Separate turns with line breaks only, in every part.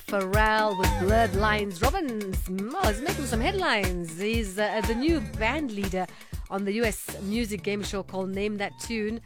Pharrell with Blurred Lines. Robin is making some headlines. He's the new band leader on the US music game show called Name That Tune.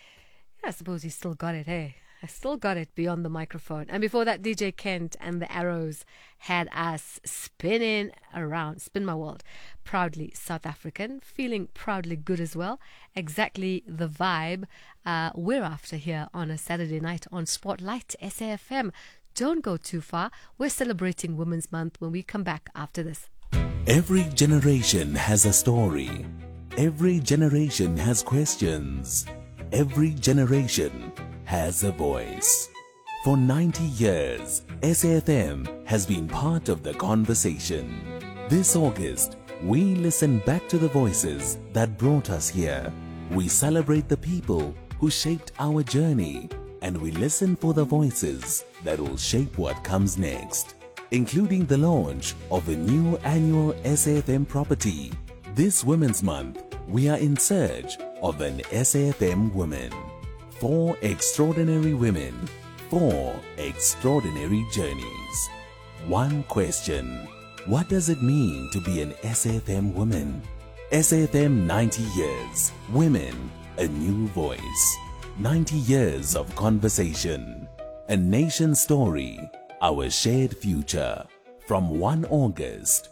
I suppose he's still got it, hey? I still got it beyond the microphone. And before that, DJ Kent and the Arrows had us spinning around. Spin My World. Proudly South African. Feeling proudly good as well. Exactly the vibe we're after here on a Saturday night on Spotlight SAFM. Don't go too far. We're celebrating Women's Month when we come back after this.
Every generation has a story. Every generation has questions. Every generation has a voice. For 90 years, SAFM has been part of the conversation. This August, we listen back to the voices that brought us here. We celebrate the people who shaped our journey, and we listen for the voices that will shape what comes next, including the launch of a new annual SAFM property. This Women's Month, we are in search of an SAFM woman. 4 extraordinary women, 4 extraordinary journeys. One question: what does it mean to be an SAFM woman? SAFM 90 years, women, a new voice. 90 years of conversation, a nation story, our shared future. From 1 August,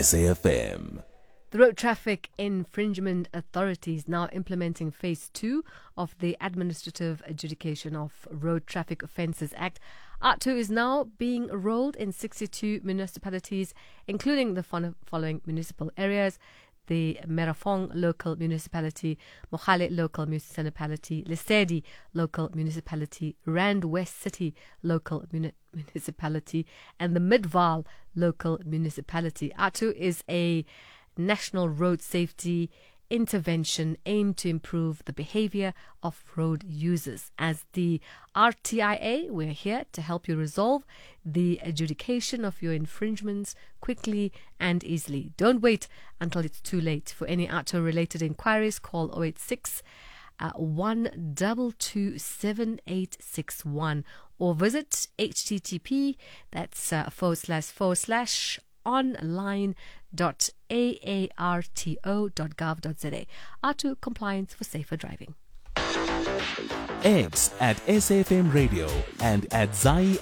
SAFM.
The Road Traffic Infringement Authority is now implementing Phase 2 of the Administrative Adjudication of Road Traffic Offences Act. R2 is now being rolled in 62 municipalities, including the following municipal areas: the Merafong Local Municipality, Mogale Local Municipality, Lesedi Local Municipality, Rand West City Local Municipality, and the Midvaal Local Municipality. R2 is a national road safety intervention aimed to improve the behavior of road users. As the RTIA, we're here to help you resolve the adjudication of your infringements quickly and easily. Don't wait until it's too late. For any RTO-related inquiries, call 086 122 7861 or visit http online.aarto.gov.za. R2 compliance for safer driving.
X at SAFM Radio and at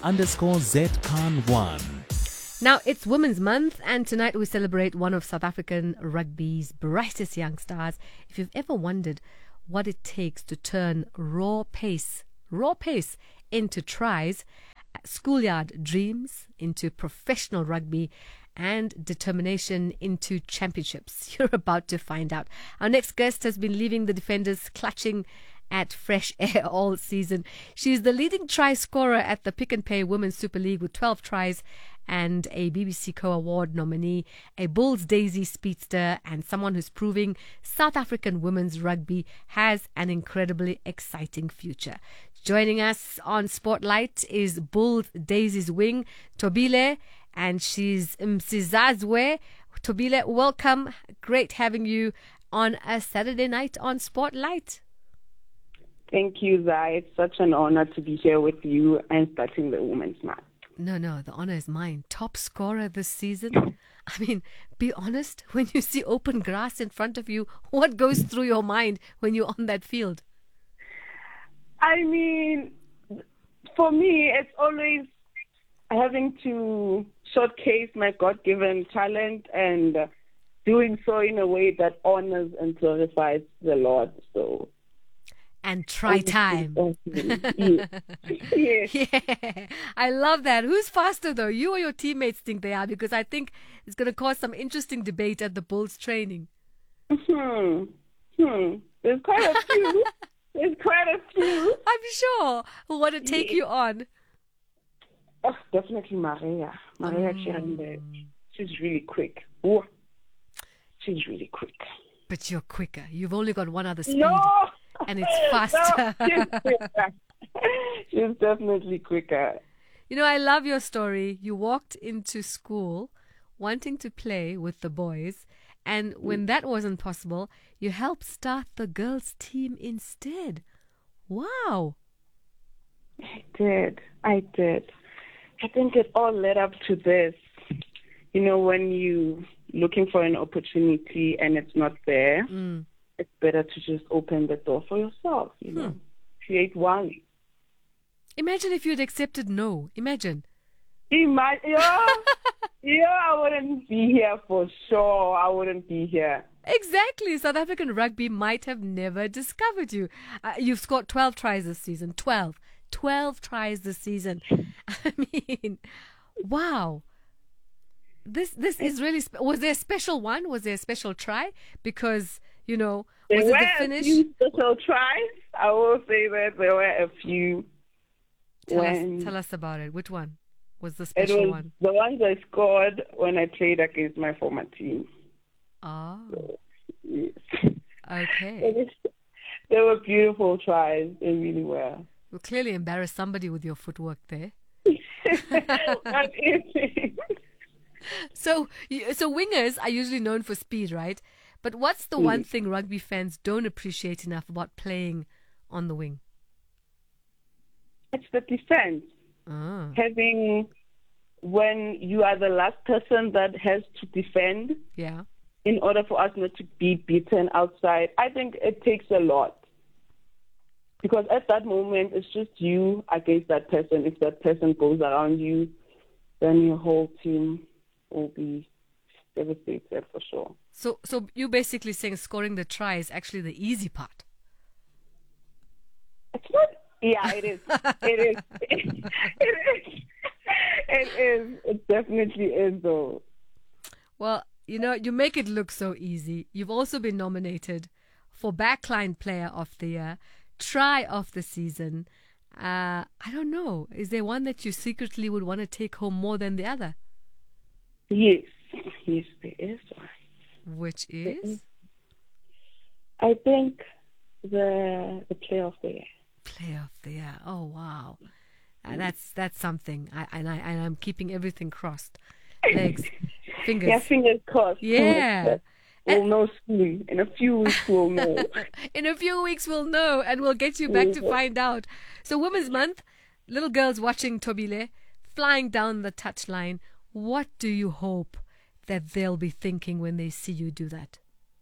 Zai_Z_Khan1.
Now, it's Women's Month, and tonight we celebrate one of South African rugby's brightest young stars. If you've ever wondered what it takes to turn raw pace into tries, schoolyard dreams into professional rugby, and determination into championships, you're about to find out. Our next guest has been leaving the defenders clutching at fresh air all season. She's the leading try scorer at the Pick and Pay Women's Super League with 12 tries and a BBC Co-Award nominee, a Bulls Daisy speedster, and someone who's proving South African women's rugby has an incredibly exciting future. Joining us on Spotlight is Bulls Daisy's wing, Thobile, and she's Msizazwe. Thobile, welcome. Great having you on a Saturday night on Spotlight.
Thank you, Zai. It's such an honor to be here with you and starting the Women's Month.
No, the honor is mine. Top scorer this season. I mean, be honest, when you see open grass in front of you, what goes through your mind when you're on that field?
I mean, for me, it's always having to showcase my God-given talent and doing so in a way that honors and glorifies the Lord. So,
and try time.
Yes.
Yeah, I love that. Who's faster though, you or your teammates think they are? Because I think it's going to cause some interesting debate at the Bulls training.
There's quite a few.
I'm sure. Who want to take you on?
Oh, definitely Maria. She's really quick. Oh, she's really quick.
But you're quicker. You've only got one other speed.
No!
And it's faster.
No, she's definitely quicker.
You know, I love your story. You walked into school wanting to play with the boys, and when that wasn't possible, you helped start the girls' team instead. Wow.
I did. I think it all led up to this. You know, when you looking for an opportunity and it's not there, it's better to just open the door for yourself, you know. Create one.
Imagine if you'd accepted no. Imagine.
I wouldn't be here for sure. I wouldn't be here.
Exactly. South African rugby might have never discovered you. You've scored 12 tries this season. 12 tries this season. I mean, wow. This is really... Was there a special one? Was there a special try? Because, you know, was it the finish?
There were a few special tries. I will say that there were a few.
Tell us about it. Which one was the special one?
The ones I scored when I played against my former team.
Oh.
So, yes.
Okay.
They were beautiful tries. They really were.
You clearly embarrassed somebody with your footwork there.
Not easy.
So wingers are usually known for speed, right? But what's the one thing rugby fans don't appreciate enough about playing on the wing?
It's the defense. When you are the last person that has to defend, in order for us not to be beaten outside, I think it takes a lot. Because at that moment, it's just you against that person. If that person goes around you, then your whole team will be devastated for sure.
So you're basically saying scoring the try is actually the easy part.
It's not. Yeah, it is. It is. It is. It is. It definitely is, though.
Well, you know, you make it look so easy. You've also been nominated for Backline Player of the Year, Try of the Season. I don't know. Is there one that you secretly would want to take home more than the other?
Yes, there is one.
Which is?
I think the Player of the Year.
Player of the Year. Oh wow, that's something. I'm keeping everything crossed. Legs, fingers.
Yeah, fingers crossed.
Yeah.
We'll know soon. In a few weeks, we'll know.
In a few weeks, we'll know, and we'll get you back to find out. So, Women's Month, little girls watching Tobile flying down the touchline. What do you hope that they'll be thinking when they see you do that?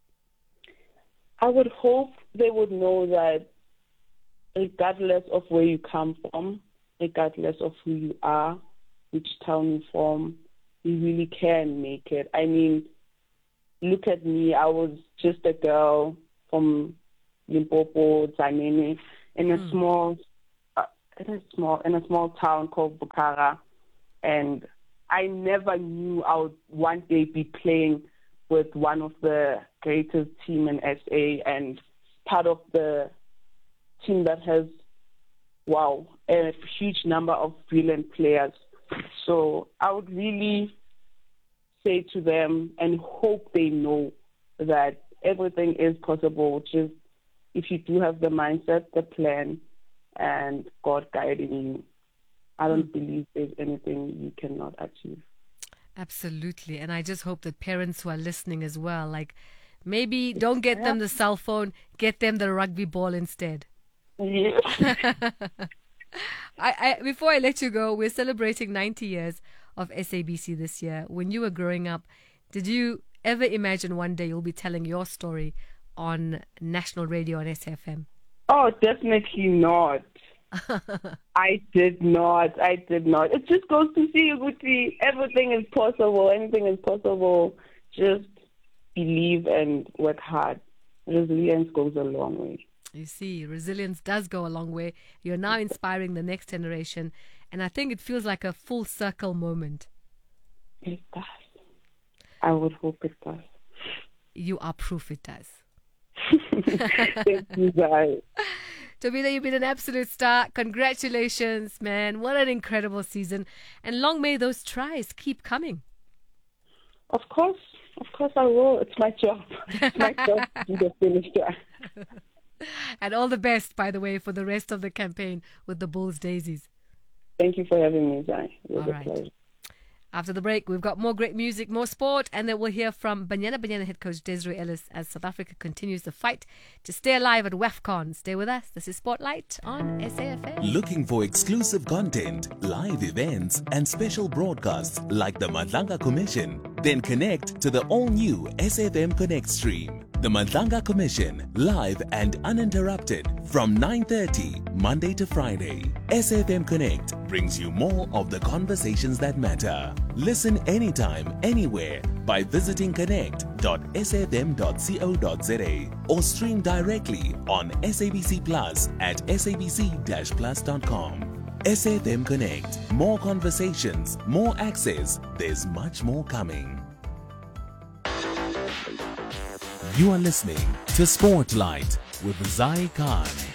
I would hope they would know that regardless of where you come from, regardless of who you are, which town you're from, you really can make it. I mean, look at me. I was just a girl from Limpopo, Tzaneen, in a small town called Bukhara, and I never knew I would one day be playing with one of the greatest team in SA and part of the team that has, a huge number of brilliant players. So I would really say to them and hope they know that everything is possible. Just if you do have the mindset, the plan, and God guiding you, I don't believe there's anything you cannot achieve.
Absolutely. And I just hope that parents who are listening as well, like maybe don't get them the cell phone, get them the rugby ball instead.
Yeah.
Before I let you go, we're celebrating 90 years of SABC this year. When you were growing up, did you ever imagine one day you'll be telling your story on national radio on SFM?
Oh, definitely not. I did not. It just goes to see you, Guti. Everything is possible. Anything is possible. Just believe and work hard. Resilience goes a long way.
You see, resilience does go a long way. You're now inspiring the next generation, and I think it feels like a full circle moment.
It does. I would hope it does.
You are proof it does.
Thank you, guys.
Tobile, you've been an absolute star. Congratulations, man. What an incredible season. And long may those tries keep coming.
Of course I will. It's my job. It's my job to be the finisher.
And all the best, by the way, for the rest of the campaign with the Bulls Daisies.
Thank you for having me, Zai. It was
all
a
right.
pleasure.
After the break, we've got more great music, more sport, and then we'll hear from Banyana head coach Desiree Ellis as South Africa continues the fight to stay alive at WAFCON. Stay with us. This is Spotlight on SAFM.
Looking for exclusive content, live events, and special broadcasts like the Madlanga Commission? Then connect to the all-new SAFM Connect stream. The Madlanga Commission, live and uninterrupted from 9:30 Monday to Friday. SAFM Connect brings you more of the conversations that matter. Listen anytime, anywhere by visiting connect.safm.co.za or stream directly on SABC Plus at sabc-plus.com. SAFM Connect. More conversations, more access. There's much more coming. You are listening to Spotlight with Zai Khan.